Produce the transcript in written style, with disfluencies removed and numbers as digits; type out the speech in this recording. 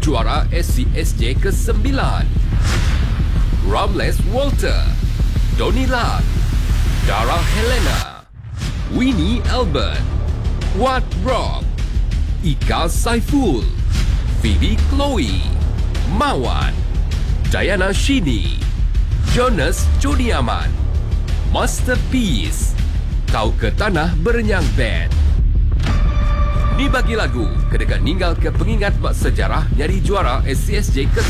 juara SCSJ ke-9. Ramles Walter, Donny Lam, Dara Helena, Winnie Albert, Wat Rock, Ika Saiful, Phoebe Chloe, Mawan, Diana Shini, Jonas Jodiaman, Masterpiece, Kau ke Tanah Berenyang Band. Dibagi lagu, kedekat ninggal ke pengingat bak sejarah nyari juara SCSJ ke